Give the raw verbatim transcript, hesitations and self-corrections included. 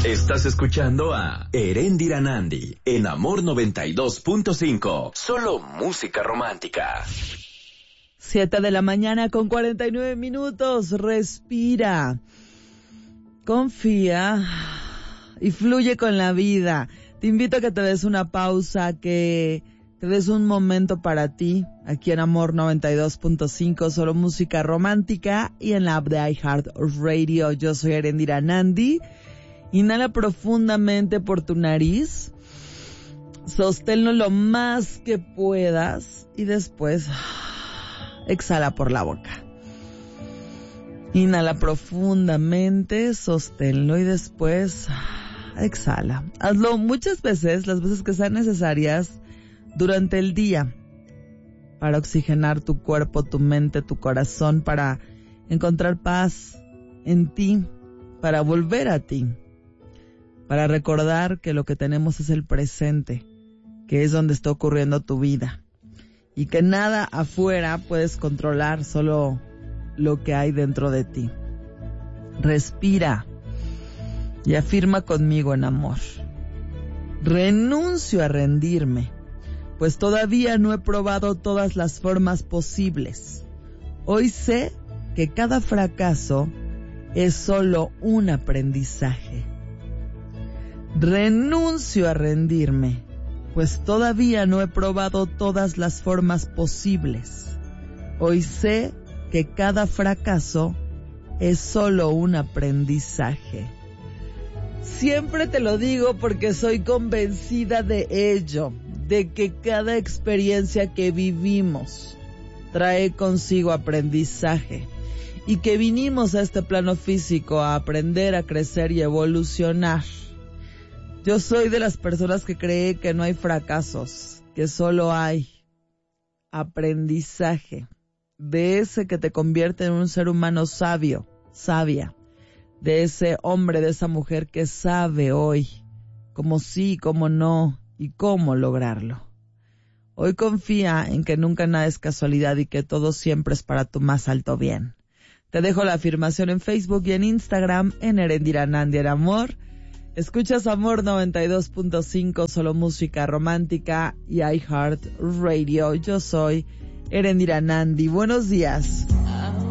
Estás escuchando a Erendira Nandi en Amor noventa y dos punto cinco. Solo música romántica. Siete de la mañana con cuarenta y nueve minutos. Respira. Confía y fluye con la vida. Te invito a que te des una pausa, que te des un momento para ti, aquí en Amor noventa y dos punto cinco, solo música romántica, y en la app de iHeartRadio. Yo soy Erendira Nandi. Inhala profundamente por tu nariz, sosténlo lo más que puedas y después exhala por la boca. Inhala profundamente, sosténlo y después exhala. Hazlo muchas veces, las veces que sean necesarias durante el día, para oxigenar tu cuerpo, tu mente, tu corazón, para encontrar paz en ti, para volver a ti, para recordar que lo que tenemos es el presente, que es donde está ocurriendo tu vida, y que nada afuera puedes controlar, solo lo que hay dentro de ti. Respira y afirma conmigo en amor. Renuncio a rendirme, pues todavía no he probado todas las formas posibles. Hoy sé que cada fracaso es solo un aprendizaje. Renuncio a rendirme, pues todavía no he probado todas las formas posibles. Hoy sé que cada fracaso es solo un aprendizaje. Siempre te lo digo porque soy convencida de ello, de que cada experiencia que vivimos trae consigo aprendizaje, y que vinimos a este plano físico a aprender, a crecer y evolucionar. Yo soy de las personas que cree que no hay fracasos, que solo hay aprendizaje, de ese que te convierte en un ser humano sabio, sabia, de ese hombre, de esa mujer que sabe hoy cómo sí, cómo no y cómo lograrlo. Hoy confía en que nunca nada es casualidad y que todo siempre es para tu más alto bien. Te dejo la afirmación en Facebook y en Instagram en Erendira Nandi en Amor. Escuchas Amor noventa y dos punto cinco, solo música romántica, y iHeartRadio. Yo soy Erendira Nandi. Buenos días.